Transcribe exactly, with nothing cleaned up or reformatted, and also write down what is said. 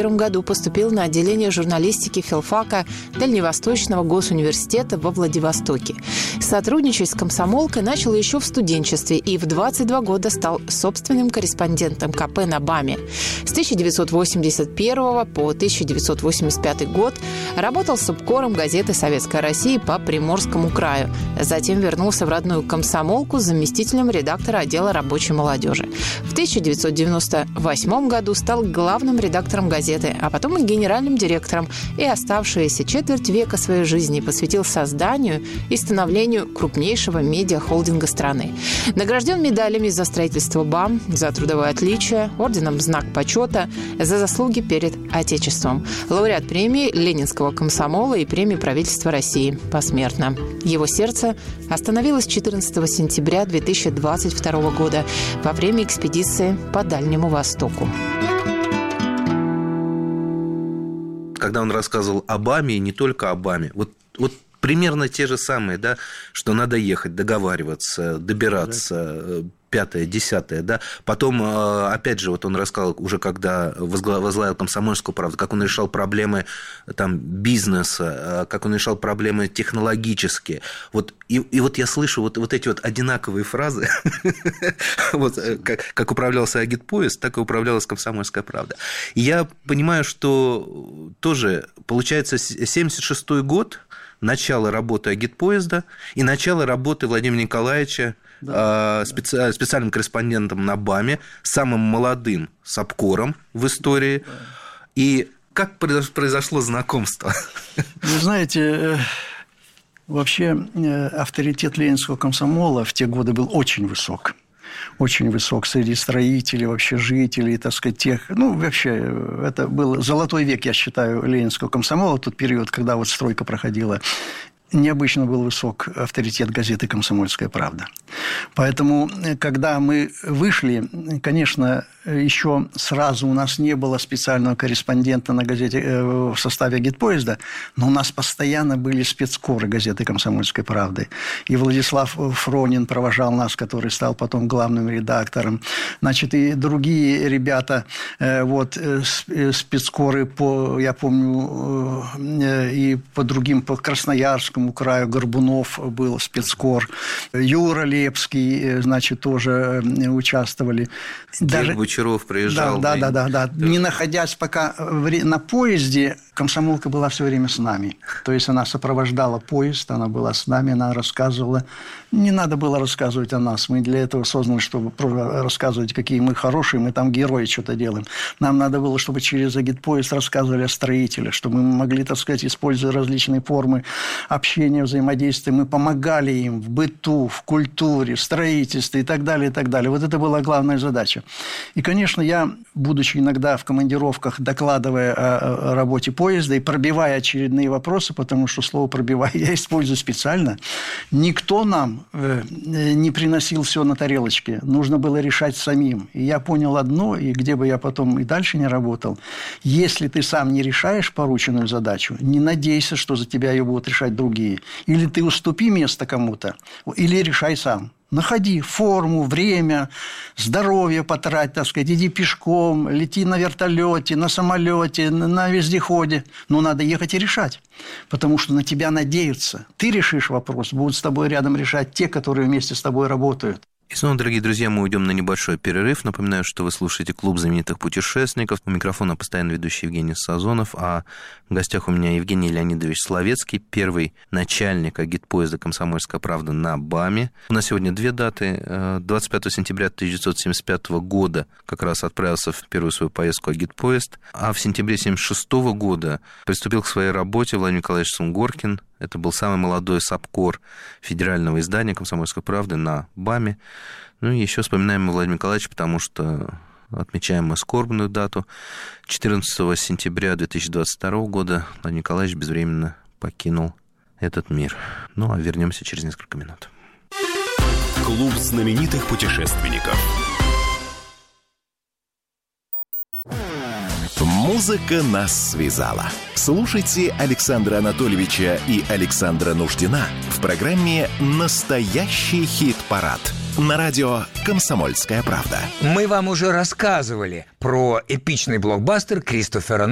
первом году поступил на отделение журналистики филфака Дальневосточного госуниверситета во Владивостоке. Сотрудничать с комсомолкой начал еще в студенчестве и в двадцать два года стал собственным корреспондентом ка пэ на БАМе. С тысяча девятьсот восемьдесят первого по тысяча девятьсот восемьдесят пятый год работал субкором газеты «Советская Россия» по Приморскому краю. Затем вернулся в родную комсомолку с заместителем редактора отдела рабочей молодежи. В тысяча девятьсот девяносто восьмом году стал главным редактором газеты, а потом и генеральным директором, и оставшиеся четверть века своей жизни посвятил созданию и становлению крупнейшего медиахолдинга страны. Награжден медалями за строительство БАМ, за трудовое отличие, орденом «Знак почета», за заслуги перед Отечеством. Лауреат премии Ленинского комсомола и премии правительства России посмертно. Его сердце остановилось четырнадцатого сентября две тысячи двадцать второго года во время экспедиции по Дальнему Востоку. Когда он рассказывал об БАМе, и не только о БАМе, вот, вот примерно те же самые, да, что надо ехать, договариваться, добираться, пятое, десятое, да. Потом, опять же, вот он рассказал уже, когда возглавил «Комсомольскую правду», как он решал проблемы там, бизнеса, как он решал проблемы технологические. Вот, и, и вот я слышу вот, вот эти вот одинаковые фразы, вот, как, как управлялся агитпоезд, так и управлялась «Комсомольская правда». И я понимаю, что тоже, получается, семьдесят шестой год, начало работы агитпоезда и начало работы Владимира Николаевича да, специ... специальным корреспондентом на БАМе, самым молодым сапкором в истории. Да. И как произошло знакомство? Вы знаете, вообще авторитет ленинского комсомола в те годы был очень высок. Очень высок среди строителей, вообще жителей, так сказать, тех... Ну, вообще, это был золотой век, я считаю, ленинского комсомола, тот период, когда вот стройка проходила. Необычно был высок авторитет газеты «Комсомольская правда». Поэтому, когда мы вышли, конечно, еще сразу у нас не было специального корреспондента на газете в составе агитпоезда, но у нас постоянно были спецкоры газеты «Комсомольской правды». И Владислав Фронин провожал нас, который стал потом главным редактором. Значит, и другие ребята, вот, спецкоры по, я помню, и по другим, по Красноярскому краю, Горбунов был спецкор, Юра Лепский, значит, тоже участвовали. Даже... Бочаров приезжал. Да, да, да, да, да. Не находясь пока на поезде, комсомолка была все время с нами. То есть она сопровождала поезд, она была с нами, она рассказывала. Не надо было рассказывать о нас. Мы для этого созданы, чтобы рассказывать, какие мы хорошие, мы там герои что-то делаем. Нам надо было, чтобы через агитпоезд рассказывали о строителях, чтобы мы могли, так сказать, используя различные формы общения, взаимодействия, мы помогали им в быту, в культуре, в строительстве и так далее, и так далее. Вот это была главная задача. И, конечно, я, будучи иногда в командировках, докладывая о работе поезда и пробивая очередные вопросы, потому что слово «пробивая» я использую специально, никто нам не приносил все на тарелочке. Нужно было решать самим. И я понял одно, и где бы я потом и дальше не работал, если ты сам не решаешь порученную задачу, не надейся, что за тебя ее будут решать другие. Или ты уступи место кому-то, или решай сам. Находи форму, время, здоровье потрать, так сказать, иди пешком, лети на вертолете, на самолете, на вездеходе. Но надо ехать и решать, потому что на тебя надеются. Ты решишь вопрос, будут с тобой рядом решать те, которые вместе с тобой работают. И снова, дорогие друзья, мы уйдем на небольшой перерыв. Напоминаю, что вы слушаете «Клуб знаменитых путешественников». У микрофона постоянно ведущий Евгений Сазонов, а в гостях у меня Евгений Леонидович Словецкий, первый начальник агитпоезда «Комсомольская правда» на БАМе. У нас сегодня две даты. двадцать пятого сентября тысяча девятьсот семьдесят пятого года как раз отправился в первую свою поездку агитпоезд, а в сентябре семьдесят шестого года приступил к своей работе Владимир Николаевич Сунгоркин. Это был самый молодой сапкор федерального издания «Комсомольской правды» на БАМе. Ну и еще вспоминаем мы Владимира Николаевича, потому что отмечаем мы скорбную дату. четырнадцатого сентября две тысячи двадцать второго года Владимир Николаевич безвременно покинул этот мир. Ну, а вернемся через несколько минут. Клуб знаменитых путешественников. Музыка нас связала. Слушайте Александра Анатольевича и Александра Нуждина в программе «Настоящий хит-парад» на радио «Комсомольская правда». Мы вам уже рассказывали про эпичный блокбастер Кристофера